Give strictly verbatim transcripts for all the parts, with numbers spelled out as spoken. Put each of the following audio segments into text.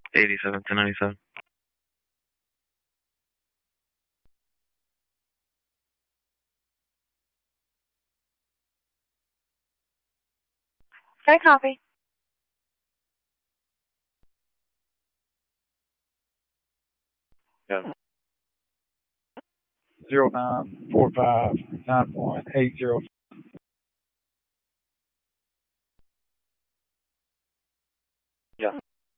eighty-seven to ninety-seven. Okay, copy. Yeah. Zero nine four five nine one eight zero. Yeah.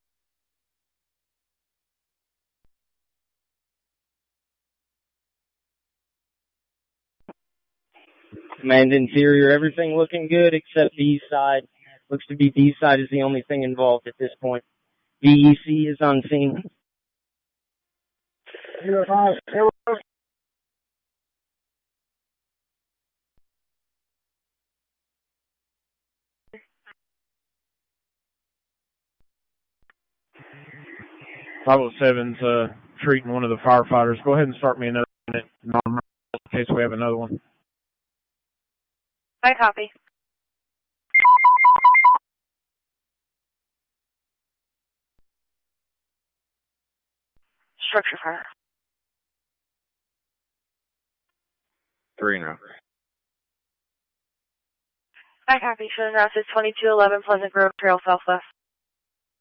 Command interior, everything looking good except B side. Looks to be B side is the only thing involved at this point. V E C is on scene. Zero five zero. five oh seven's uh, treating one of the firefighters. Go ahead and start me another minute in case we have another one. I copy. Structure fire. Three now. I copy. Showing route is twenty-two eleven Pleasant Grove Trail Southwest.